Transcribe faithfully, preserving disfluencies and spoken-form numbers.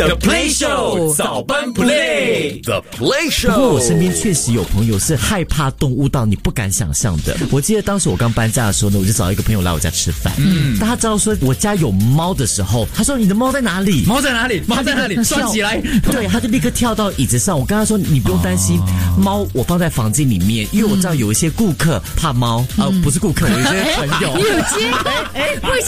The Play Show 早班 Play The Play Show。 不过我身边确实有朋友是害怕动物到你不敢想象的。我记得当时我刚搬家的时候呢，我就找一个朋友来我家吃饭。嗯，当他知道说我家有猫的时候，他说你的猫在哪里？ 猫在哪里？猫在哪里？拴起来。 对，他就立刻跳到椅子上。我跟他说你不用担心，哦、猫我放在房间里面，因为我知道有一些顾客怕猫，呃，不是顾客，有一些朋友。 你有接？哎哎，